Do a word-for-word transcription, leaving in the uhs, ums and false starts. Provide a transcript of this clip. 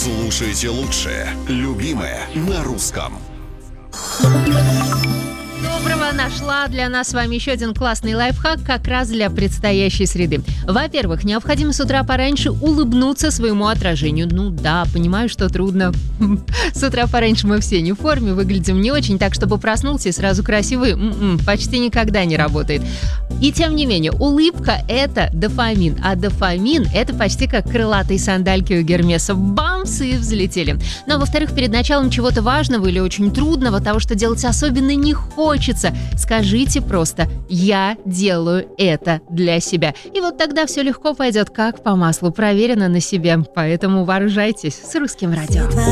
Слушайте лучшее, любимое на русском. Доброго, нашла для нас с вами еще один классный лайфхак как раз для предстоящей среды. Во-первых, необходимо с утра пораньше улыбнуться своему отражению. Ну да, понимаю, что трудно. С утра пораньше мы все не в форме, выглядим не очень, так чтобы проснулся и сразу красивый м-м, почти никогда не работает. И тем не менее, улыбка – это дофамин, а дофамин – это почти как крылатые сандальки у Гермеса. Бамс, и взлетели. Ну а во-вторых, перед началом чего-то важного или очень трудного, того, что делать особенно не хочется, скажите просто «я делаю это для себя». И вот тогда все легко пойдет как по маслу, проверено на себе. Поэтому вооружайтесь с Русским радио.